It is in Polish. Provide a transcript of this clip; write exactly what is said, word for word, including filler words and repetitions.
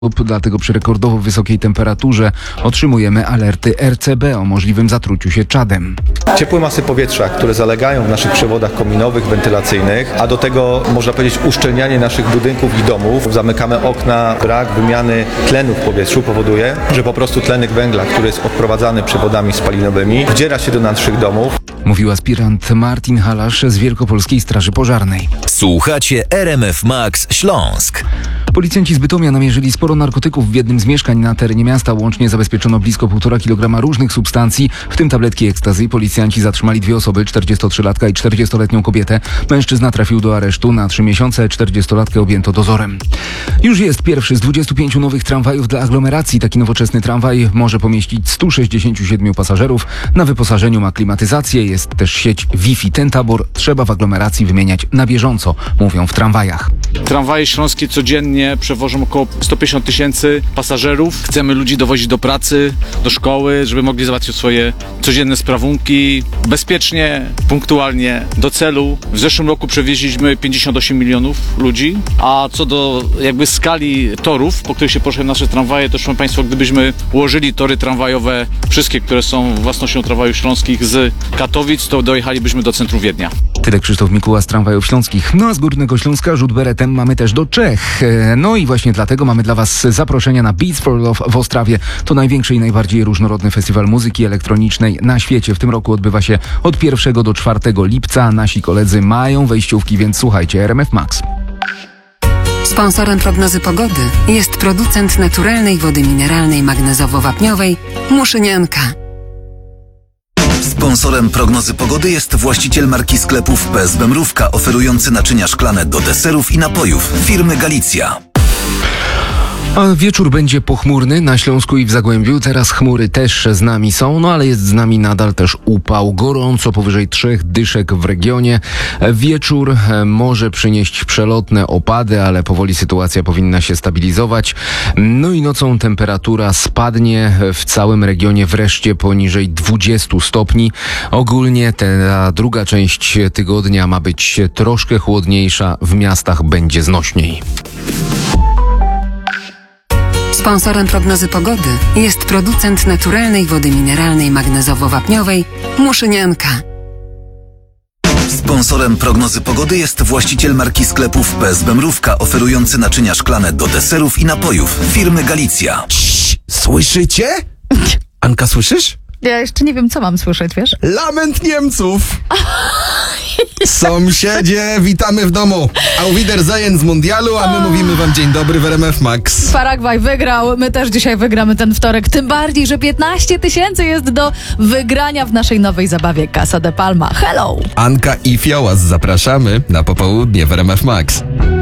Dlatego przy rekordowo wysokiej temperaturze otrzymujemy alerty R C B o możliwym zatruciu się czadem. Ciepłe masy powietrza, które zalegają w naszych przewodach kominowych, wentylacyjnych, a do tego można powiedzieć uszczelnianie naszych budynków i domów. Zamykamy okna, brak wymiany tlenu w powietrzu powoduje, że po prostu tlenek węgla, który jest odprowadzany przewodami spalinowymi, wdziera się do naszych domów. Mówił aspirant Martin Halasz z Wielkopolskiej Straży Pożarnej. Słuchacie R M F Max Śląsk. Policjanci z Bytomia namierzyli sporo narkotyków w jednym z mieszkań na terenie miasta. Łącznie zabezpieczono blisko półtora kilograma różnych substancji, w tym tabletki ekstazy. Policjanci zatrzymali dwie osoby, czterdziestotrzylatka i czterdziestoletnią kobietę. Mężczyzna trafił do aresztu na trzy miesiące, czterdziestolatkę objęto dozorem. Już jest pierwszy z dwudziestu pięciu nowych tramwajów dla aglomeracji. Taki nowoczesny tramwaj może pomieścić stu sześćdziesięciu siedmiu pasażerów. Na wyposażeniu ma klimatyzację, jest też sieć Wi-Fi. Ten tabor trzeba w aglomeracji wymieniać na bieżąco, mówią w tramwajach. Tramwaje śląskie codziennie przewożą około sto pięćdziesiąt tysięcy pasażerów. Chcemy ludzi dowozić do pracy, do szkoły, żeby mogli załatwić swoje codzienne sprawunki bezpiecznie, punktualnie, do celu. W zeszłym roku przewieźliśmy pięćdziesiąt osiem milionów ludzi, a co do jakby skali torów, po których się poruszają nasze tramwaje, to proszę Państwa, gdybyśmy ułożyli tory tramwajowe, wszystkie, które są własnością tramwajów śląskich z Katowic, to dojechalibyśmy do centrum Wiednia. Tyle Krzysztof Mikuła z tramwajów śląskich. No a z Górnego Śląska rzut beretem mamy też do Czech. No i właśnie dlatego mamy dla Was zaproszenia na Beats for Love w Ostrawie. To największy i najbardziej różnorodny festiwal muzyki elektronicznej na świecie. W tym roku odbywa się od pierwszego do czwartego lipca. Nasi koledzy mają wejściówki, więc słuchajcie R M F Max. Sponsorem prognozy pogody jest producent naturalnej wody mineralnej magnezowo-wapniowej Muszynianka. Sponsorem prognozy pogody jest właściciel marki sklepów P S B Mrówka, oferujący naczynia szklane do deserów i napojów firmy Galicja. A wieczór będzie pochmurny na Śląsku i w Zagłębiu. Teraz chmury też z nami są, no ale jest z nami nadal też upał. Gorąco, powyżej trzech dyszek w regionie. Wieczór może przynieść przelotne opady, ale powoli sytuacja powinna się stabilizować. No i nocą temperatura spadnie w całym regionie wreszcie poniżej dwudziestu stopni. Ogólnie ta druga część tygodnia ma być troszkę chłodniejsza. W miastach będzie znośniej. Sponsorem prognozy pogody jest producent naturalnej wody mineralnej magnezowo-wapniowej Muszynianka. Sponsorem prognozy pogody jest właściciel marki sklepów P S B Mrówka, oferujący naczynia szklane do deserów i napojów firmy Galicja. Cii, słyszycie? Anka, słyszysz? Ja jeszcze nie wiem, co mam słyszeć, wiesz? Lament Niemców! Sąsiedzie, witamy w domu. Auf Wiedersehen z mundialu, a my mówimy wam dzień dobry w R M F Max. Paragwaj wygrał, my też dzisiaj wygramy ten wtorek, tym bardziej, że piętnaście tysięcy jest do wygrania w naszej nowej zabawie Casa de Palma. Hello! Anka i Fiołas zapraszamy na popołudnie w R M F Max.